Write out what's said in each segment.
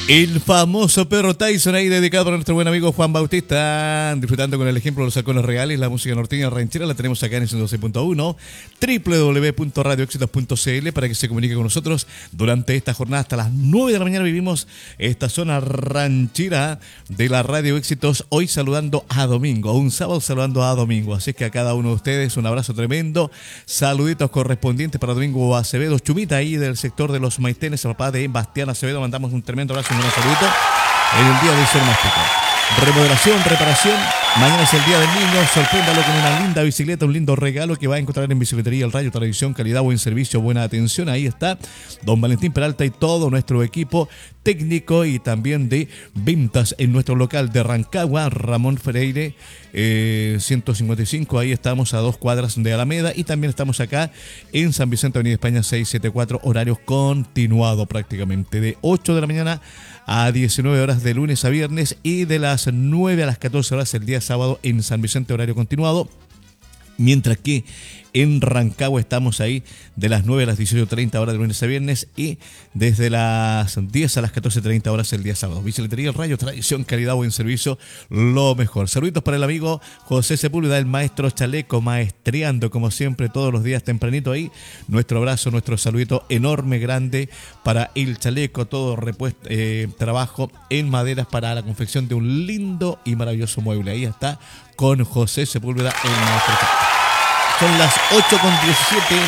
El famoso perro Tyson ahí dedicado para nuestro buen amigo Juan Bautista, disfrutando con el ejemplo de los halcones reales, la música norteña ranchera la tenemos acá en el 112.1, www.radioéxitos.cl para que se comunique con nosotros durante esta jornada hasta las 9 de la mañana. Vivimos esta zona ranchera de la Radio Éxitos, hoy saludando a Domingo, un sábado saludando a Domingo, así que a cada uno de ustedes un abrazo tremendo, saluditos correspondientes para Domingo Acevedo, Chumita ahí del sector de los Maitenes, el papá de Bastián Acevedo, mandamos un tremendo abrazo. Un saludito en el día de ser mástico. Remodelación, reparación. Mañana es el día del niño. Sorpréndalo con una linda bicicleta, un lindo regalo que va a encontrar en Bicicletería El Rayo. Tradición, calidad, buen servicio, buena atención. Ahí está don Valentín Peralta y todo nuestro equipo técnico y también de ventas en nuestro local de Rancagua, Ramón Freire 155. Ahí estamos a 2 cuadras de Alameda y también estamos acá en San Vicente, Avenida España 674, horarios continuado prácticamente de 8 de la mañana a 19 horas de lunes a viernes y de las 9 a las 14 horas el día sábado en San Vicente, horario continuado. Mientras que en Rancagua estamos ahí de las 9 a las 18:30 horas de lunes a viernes y desde las 10 a las 14:30 horas el día sábado. Bicicletería El Rayo, tradición, calidad, buen servicio, lo mejor. Saluditos para el amigo José Sepúlveda, el maestro chaleco, maestreando como siempre todos los días tempranito ahí. Nuestro abrazo, nuestro saludito enorme, grande para el chaleco, todo repuesto, trabajo en maderas para la confección de un lindo y maravilloso mueble. Ahí está con José Sepúlveda, el maestro chaleco. Son las 8:17,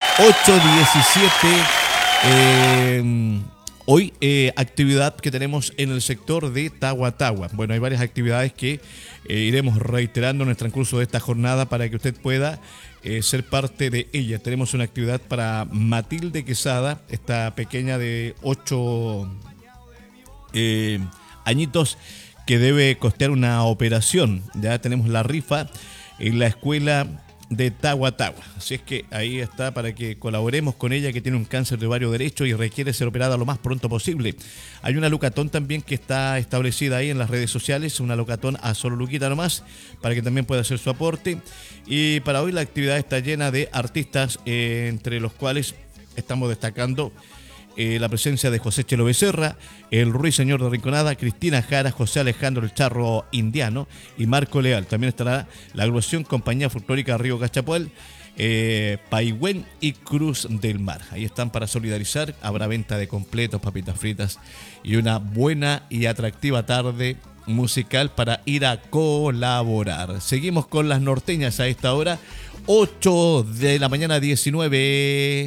8:17. Hoy actividad que tenemos en el sector de Tahuatahua. Bueno, hay varias actividades que iremos reiterando en el transcurso de esta jornada para que usted pueda ser parte de ella. Tenemos una actividad para Matilde Quesada, esta pequeña de 8 añitos que debe costear una operación. Ya tenemos la rifa en la escuela de Tahuatahua. Así es que ahí está para que colaboremos con ella, que tiene un cáncer de ovario derecho y requiere ser operada lo más pronto posible. Hay una locatón también que está establecida ahí en las redes sociales, una locatón a solo luquita nomás, para que también pueda hacer su aporte. Y para hoy la actividad está llena de artistas, entre los cuales estamos destacando la presencia de José Chelo Becerra, el Ruiseñor de Rinconada, Cristina Jara, José Alejandro el Charro Indiano y Marco Leal. También estará la agrupación Compañía Folclórica Río Cachapual, Paigüén y Cruz del Mar. Ahí están para solidarizar. Habrá venta de completos, papitas fritas y una buena y atractiva tarde musical para ir a colaborar. Seguimos con las norteñas a esta hora, 8 de la mañana 19.